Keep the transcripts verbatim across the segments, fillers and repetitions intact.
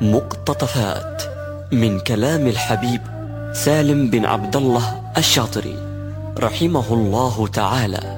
مقتطفات من كلام الحبيب سالم بن عبد الله الشاطري رحمه الله تعالى.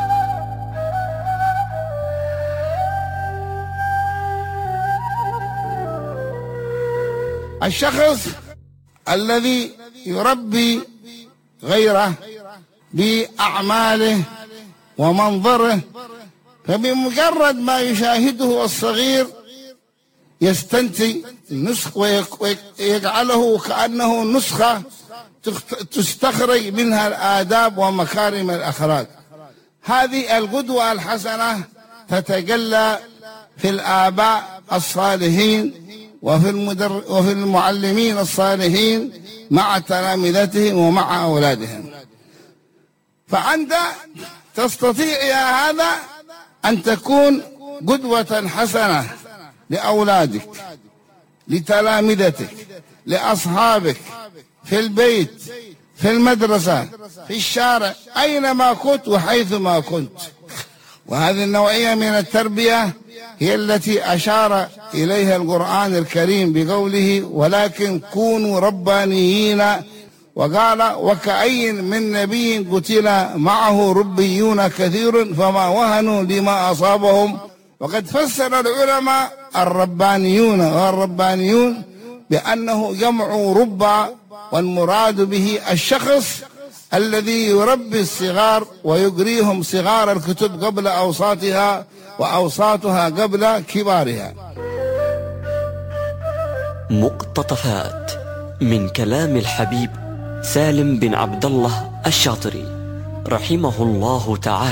الشخص الذي يربي غيره بأعماله ومنظره، فبمجرد ما يشاهده الصغير يستنتج نسخ ويجعله كأنه نسخة تستخرج منها الآداب ومكارم الأخلاق. هذه القدوة الحسنة تتجلى في الآباء الصالحين وفي المدر وفي المعلمين الصالحين مع تلامذتهم ومع أولادهم. فأنت تستطيع يا هذا أن تكون قدوة حسنة لأولادك، لتلامذتك، لأصحابك، في البيت، في المدرسة، في الشارع، أينما كنت وحيثما كنت. وهذه النوعية من التربية هي التي أشار إليها القرآن الكريم بقوله: ولكن كونوا ربانيين، وقال: وكأي من نبي قتل معه ربيون كثير فما وهنوا لما أصابهم. وقد فسر العلماء الربانيون والربانيون بأنه جمع ربا، والمراد به الشخص الذي يربي الصغار ويجريهم صغار الكتب قبل أوساطها وأوساطها قبل كبارها. مقتطفات من كلام الحبيب سالم بن عبد الله الشاطري رحمه الله تعالى.